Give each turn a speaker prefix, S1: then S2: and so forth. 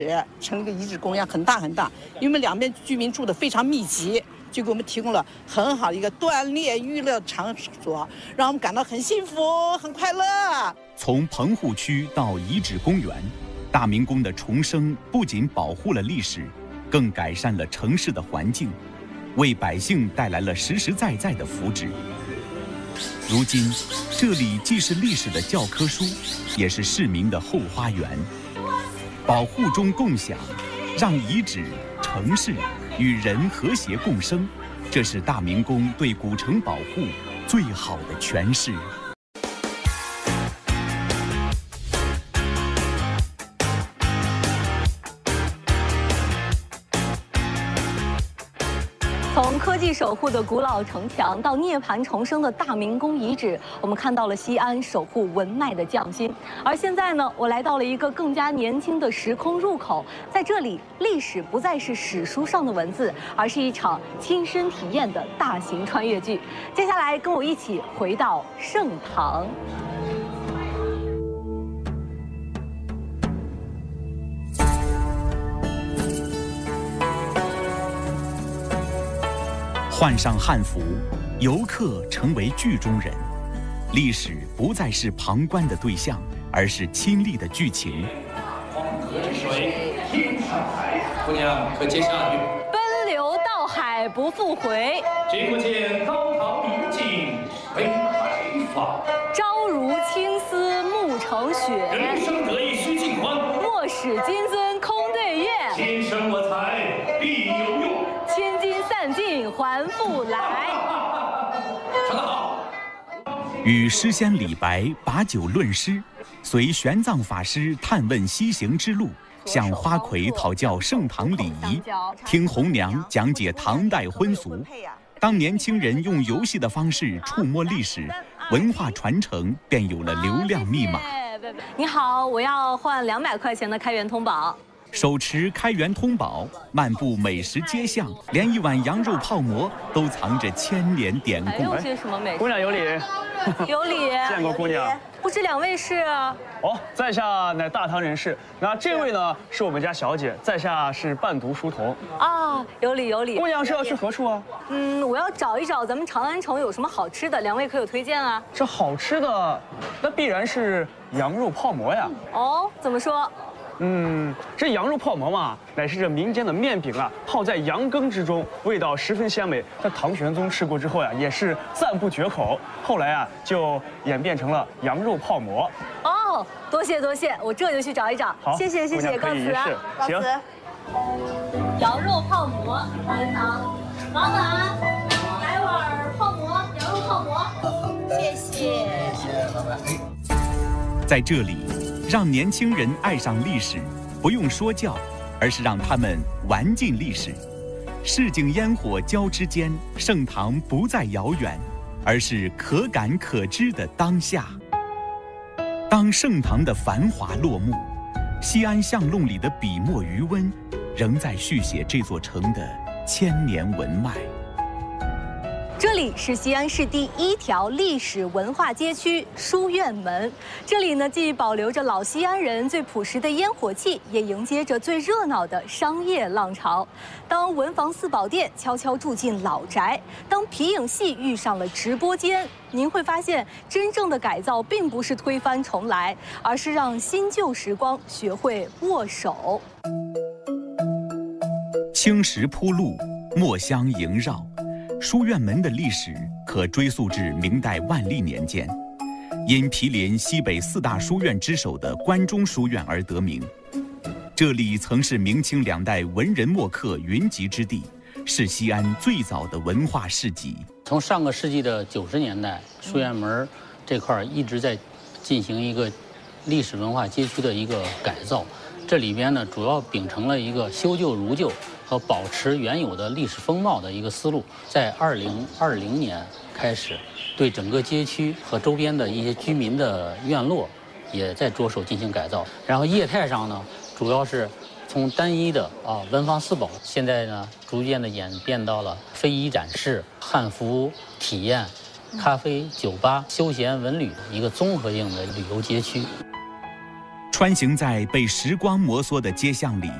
S1: 成了一个遗址公园，很大很大，因为我们两边居民住的非常密集，就给我们提供了很好的一个锻炼娱乐场所，让我们感到很幸福、很快乐。
S2: 从棚户区到遗址公园，大明宫的重生不仅保护了历史，更改善了城市的环境，为百姓带来了实实在在的福祉。如今，这里既是历史的教科书，也是市民的后花园。保护中共享，让遗址、城市与人和谐共生，这是大明宫对古城保护最好的诠释。
S3: 从科技守护的古老城墙到涅槃重生的大明宫遗址，我们看到了西安守护文脉的匠心。而现在呢，我来到了一个更加年轻的时空入口，在这里，历史不再是史书上的文字，而是一场亲身体验的大型穿越剧。接下来，跟我一起回到盛唐。
S2: 换上汉服，游客成为剧中人，历史不再是旁观的对象，而是亲历的剧情。
S4: 黄河之水天上来，姑娘可接下去。
S3: 奔流到海不复回，
S4: 君不见高堂明镜悲白发。
S3: 朝如青丝暮成雪，
S4: 人生得意须尽欢。
S3: 莫使金樽空对月，
S4: 天生我材必有用。
S3: 千金散尽还复来。
S4: 说得好。
S2: 与诗仙李白把酒论诗，随玄奘法师探问西行之路，向花魁讨教盛唐礼仪，听红娘讲解唐代婚俗。当年轻人用游戏的方式触摸历史，文化传承便有了流量密码。
S3: 你好，我要换200块钱的开元通宝。
S2: 手持开元通宝，漫步美食街巷，连一碗羊肉泡馍都藏着千年典故。
S3: 有些什么美食？
S5: 姑娘有礼，
S3: 有礼。
S5: 见过姑娘。
S3: 不知2位是？
S5: 哦，在下乃大唐人士。那这位呢，是我们家小姐，在下是伴读书童。
S3: 啊，有礼有礼。
S5: 姑娘是要去何处啊？
S3: 我要找一找咱们长安城有什么好吃的，2位可有推荐啊？
S5: 这好吃的，那必然是羊肉泡馍呀。
S3: 哦，怎么说？
S5: 这羊肉泡馍嘛，乃是这民间的面饼啊，泡在羊羹之中，味道十分鲜美。那唐玄宗吃过之后呀，也是赞不绝口。后来啊，就演变成了羊肉泡馍。
S3: 哦，多谢多谢，我这就去找一找。
S5: 好，
S3: 谢谢谢谢，告辞啊，告辞。羊肉泡馍，您好，老板，来碗泡馍，羊肉泡馍，谢谢。
S4: 谢谢老板。
S2: 在这里，让年轻人爱上历史，不用说教，而是让他们玩进历史。市井烟火交织间，盛唐不再遥远，而是可感可知的当下。当盛唐的繁华落幕，西安巷弄里的笔墨余温，仍在续写这座城的千年文脉。
S3: 这里是西安市第1条历史文化街区书院门。这里呢，既保留着老西安人最朴实的烟火气，也迎接着最热闹的商业浪潮。当文房四宝殿悄悄住进老宅，当皮影戏遇上了直播间，您会发现，真正的改造并不是推翻重来，而是让新旧时光学会握手。
S2: 青石铺路，墨香萦绕。书院门的历史可追溯至明代万历年间，因毗邻西北4大书院之首的关中书院而得名。这里曾是明清2代文人墨客云集之地，是西安最早的文化市集。
S6: 从上个世纪的90年代，书院门这块一直在进行一个历史文化街区的一个改造。这里边呢，主要秉承了一个修旧如旧和保持原有的历史风貌的一个思路。在2020年开始，对整个街区和周边的一些居民的院落，也在着手进行改造。然后业态上呢，主要是从单一的文房四宝，现在呢逐渐的演变到了非遗展示、汉服体验、咖啡、酒吧、休闲文旅一个综合性的旅游街区。
S2: 穿行在被时光摩挲的街巷里，